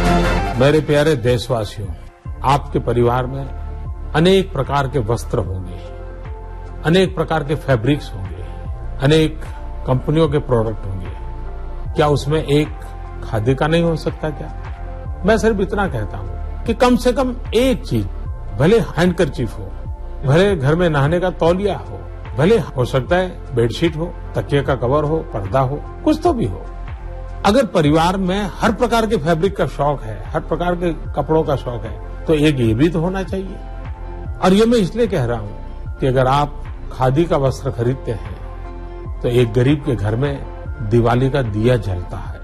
मेरे प्यारे देशवासियों, आपके परिवार में अनेक प्रकार के वस्त्र होंगे, अनेक प्रकार के फैब्रिक्स होंगे, अनेक कंपनियों के प्रोडक्ट होंगे। क्या उसमें एक खादी का नहीं हो सकता क्या? मैं सिर्फ इतना कहता हूं कि कम से कम एक चीज, भले हैंडकरचीफ हो, भले घर में नहाने का तौलिया हो, भले हो सकता है बेडशीट हो, तकिए का कवर हो, पर्दा हो, कुछ तो भी हो। अगर परिवार में हर प्रकार के फैब्रिक का शौक है, हर प्रकार के कपड़ों का शौक है, तो एक ये भी तो होना चाहिए। और ये मैं इसलिए कह रहा हूं कि अगर आप खादी का वस्त्र खरीदते हैं तो एक गरीब के घर में दिवाली का दिया जलता है।